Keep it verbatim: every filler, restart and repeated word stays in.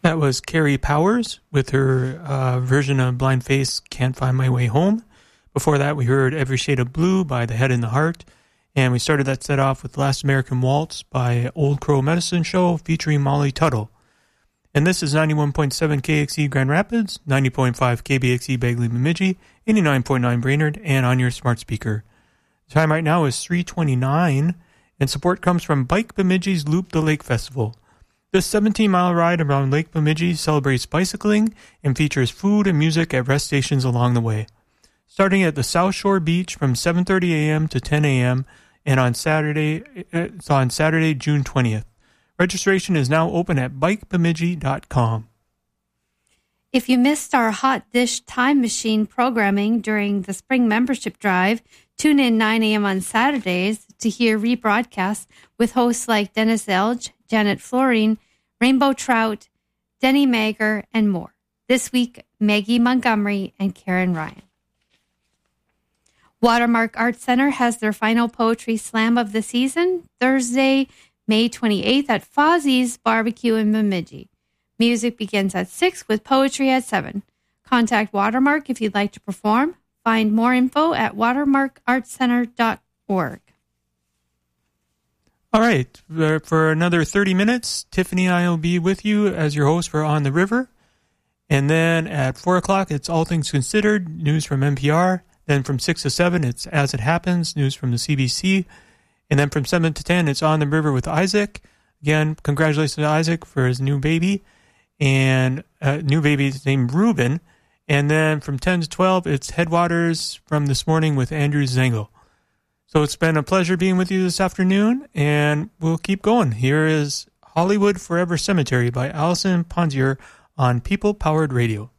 That was Carrie Powers with her uh, version of Blind Faith, Can't Find My Way Home. Before that, we heard Every Shade of Blue by The Head and the Heart. And we started that set off with Last American Waltz by Old Crow Medicine Show featuring Molly Tuttle. And this is ninety-one point seven K X E Grand Rapids, ninety point five K B X E Bagley Bemidji, eighty-nine point nine Brainerd, and on your smart speaker. The time right now is three twenty-nine, and support comes from Bike Bemidji's Loop the Lake Festival. This seventeen-mile ride around Lake Bemidji celebrates bicycling and features food and music at rest stations along the way. Starting at the South Shore Beach from seven thirty a.m. to ten a.m. and on Saturday, it's on Saturday, June twentieth. Registration is now open at bike bemidji dot com. If you missed our Hot Dish Time Machine programming during the spring membership drive, tune in nine a.m. on Saturdays to hear rebroadcasts with hosts like Dennis Elge, Janet Florine, Rainbow Trout, Denny Mager, and more. This week, Maggie Montgomery and Karen Ryan. Watermark Art Center has their final poetry slam of the season, Thursday, May twenty-eighth at Fozzie's Barbecue in Bemidji. Music begins at six with poetry at seven. Contact Watermark if you'd like to perform. Find more info at watermark art center dot org. All right, for another thirty minutes, Tiffany and I will be with you as your host for On the River. And then at four o'clock, it's All Things Considered, news from N P R. Then from six to seven, it's As It Happens, news from the C B C. And then from seven to ten, it's On the River with Isaac. Again, congratulations to Isaac for his new baby. And uh, new baby is named Ruben. And then from ten to twelve, it's Headwaters from This Morning with Andrew Zango. So it's been a pleasure being with you this afternoon, and we'll keep going. Here is Hollywood Forever Cemetery by Allison Ponzier on People Powered Radio.